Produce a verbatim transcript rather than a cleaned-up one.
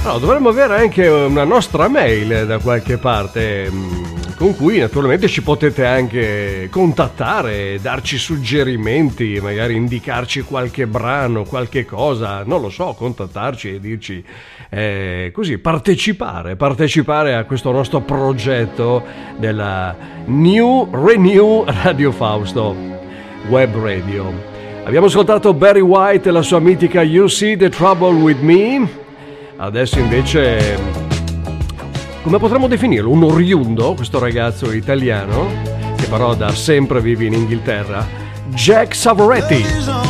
No, dovremmo avere anche una nostra mail da qualche parte, con cui naturalmente ci potete anche contattare, darci suggerimenti, magari indicarci qualche brano, qualche cosa, non lo so, contattarci e dirci eh, così, partecipare, partecipare a questo nostro progetto della New Renew Radio Fausto Web Radio. Abbiamo ascoltato Barry White e la sua mitica You See the Trouble with Me. Adesso invece, come potremmo definirlo? Un oriundo, questo ragazzo italiano, che però da sempre vive in Inghilterra, Jack Savoretti.